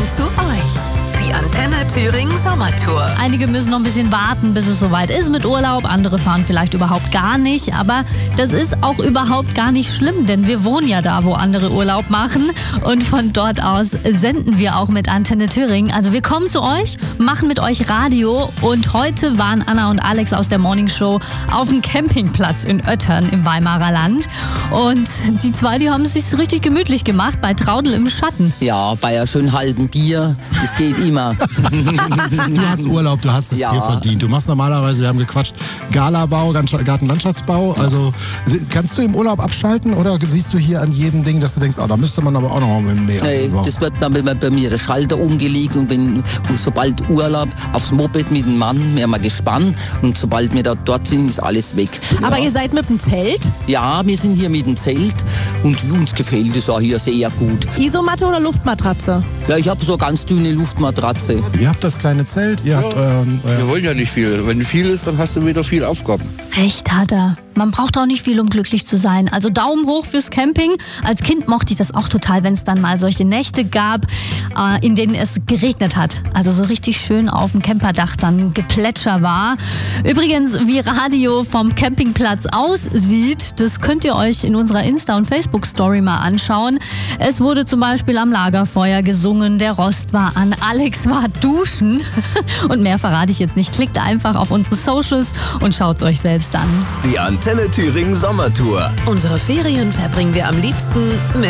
kommen zu euch. Die Antenne Thüringen Sommertour. Einige müssen noch ein bisschen warten, bis es soweit ist mit Urlaub. Andere fahren vielleicht überhaupt gar nicht. Aber das ist auch überhaupt gar nicht schlimm, denn wir wohnen ja da, wo andere Urlaub machen. Und von dort aus senden wir auch mit Antenne Thüringen. Also wir kommen zu euch, machen mit euch Radio. Und heute waren Anna und Alex aus der Morning Show auf dem Campingplatz in Öttern im Weimarer Land. Und die zwei, die haben es sich so richtig gemütlich gemacht bei Traudel im Schatten. Ja, bei einem schönen halben Bier, das geht immer. Du hast Urlaub, du hast es hier verdient. Du machst normalerweise, wir haben gequatscht, Galabau, Gartenlandschaftsbau. Also kannst du im Urlaub abschalten oder siehst du hier an jedem Ding, dass du denkst, da müsste man aber auch noch mal mehr? Nee, das wird dann bei mir der Schalter umgelegt und sobald Urlaub aufs Moped mit dem Mann, wir haben ein Gespann und sobald wir da dort sind, ist alles weg. Aber ihr seid mit dem Zelt? Ja, wir sind hier mit dem Zelt und uns gefällt es auch hier sehr gut. Isomatte oder Luftmatratze? Ja, ich habe so eine ganz dünne Luftmatratze. Ihr habt das kleine Zelt, ihr habt Wir wollen ja nicht viel. Wenn viel ist, dann hast du wieder viel Aufgaben. Recht hat er. Man braucht auch nicht viel, um glücklich zu sein. Also Daumen hoch fürs Camping. Als Kind mochte ich das auch total, wenn es dann mal solche Nächte gab, in denen es geregnet hat. Also so richtig schön auf dem Camperdach dann Geplätscher war. Übrigens, wie Radio vom Campingplatz aussieht, das könnt ihr euch in unserer Insta- und Facebook-Story mal anschauen. Es wurde zum Beispiel am Lagerfeuer gesungen, der Rost war an, Alex war duschen. Und mehr verrate ich jetzt nicht. Klickt einfach auf unsere Socials und schaut es euch selbst an. Die Antenne Thüringen Sommertour. Unsere Ferien verbringen wir am liebsten mit